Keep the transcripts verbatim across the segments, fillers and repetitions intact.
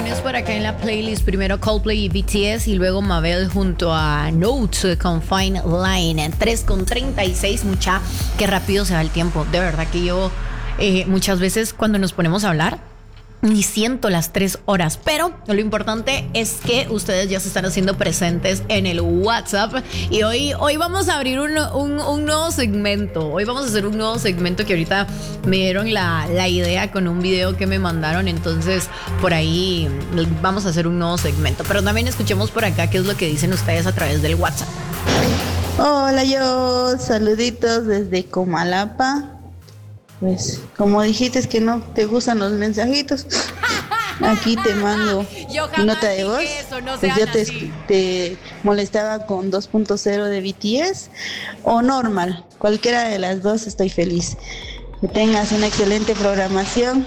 canciones por acá en la playlist. Primero Coldplay y B T S y luego Mabel junto a Note con Fine Line. tres con treinta y seis, mucha, qué rápido se va el tiempo. De verdad que yo eh, muchas veces cuando nos ponemos a hablar ni siento las tres horas, pero lo importante es que ustedes ya se están haciendo presentes en el WhatsApp y hoy, hoy vamos a abrir un, un, un nuevo segmento. Hoy vamos a hacer un nuevo segmento que ahorita me dieron la, la idea con un video que me mandaron, entonces por ahí vamos a hacer un nuevo segmento, pero también escuchemos por acá qué es lo que dicen ustedes a través del WhatsApp. Hola, yo saluditos desde Comalapa. Pues, como dijiste es que no te gustan los mensajitos, aquí te mando nota de voz. Eso, no pues yo te, te molestaba con dos punto cero de B T S o normal, cualquiera de las dos estoy feliz. Que tengas una excelente programación.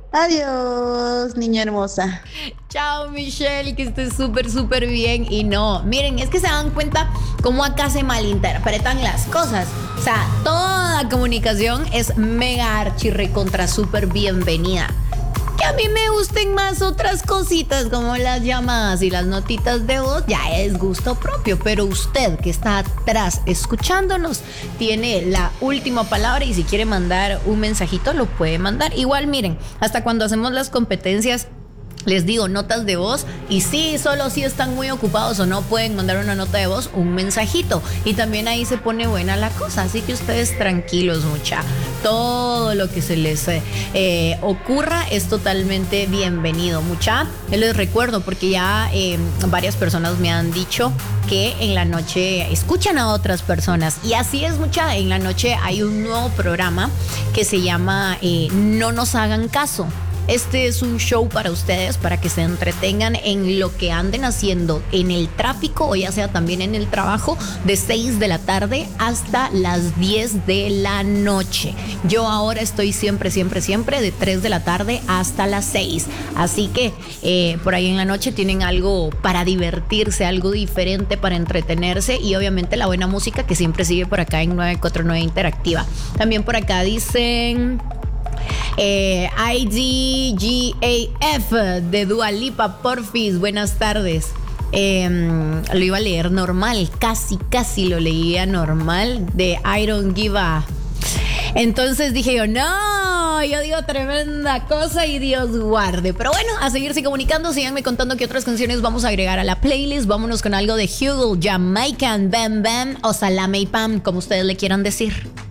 Adiós, niña hermosa. Chao, Michelle, que estés súper, súper bien. Y no, miren, es que se dan cuenta cómo acá se malinterpretan las cosas. O sea, toda comunicación es mega archi recontra súper bienvenida. Que a mí me gusten más otras cositas como las llamadas y las notitas de voz, ya es gusto propio. Pero usted que está atrás escuchándonos tiene la última palabra y si quiere mandar un mensajito lo puede mandar. Igual miren, hasta cuando hacemos las competencias les digo notas de voz y sí, solo si están muy ocupados o no pueden mandar una nota de voz, un mensajito y también ahí se pone buena la cosa, así que ustedes tranquilos, mucha, todo lo que se les eh, ocurra es totalmente bienvenido, mucha. Les recuerdo porque ya eh, varias personas me han dicho que en la noche escuchan a otras personas y así es, mucha. En la noche hay un nuevo programa que se llama eh, No nos hagan caso. Este es un show para ustedes, para que se entretengan en lo que anden haciendo en el tráfico o ya sea también en el trabajo, de seis de la tarde hasta las diez de la noche. Yo ahora estoy siempre, siempre, siempre de tres de la tarde hasta las seis. Así que eh, por ahí en la noche tienen algo para divertirse, algo diferente para entretenerse y obviamente la buena música que siempre sigue por acá en nueve cuatro nueve Interactiva. También por acá dicen... Eh, I D G A F de Dua Lipa, porfis, buenas tardes. Eh, lo iba a leer normal, casi, casi lo leía normal, de I Don't Give a. Entonces dije yo, no, yo digo tremenda cosa y Dios guarde. Pero bueno, a seguirse comunicando, síganme contando qué otras canciones vamos a agregar a la playlist. Vámonos con algo de Hugo, Jamaican, Bam Bam o Salame y Pam, como ustedes le quieran decir.